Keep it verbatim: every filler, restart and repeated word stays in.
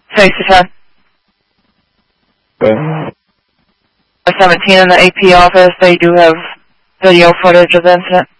Safety ten. Uh, seventeen in the A P office, they do have video footage of the incident.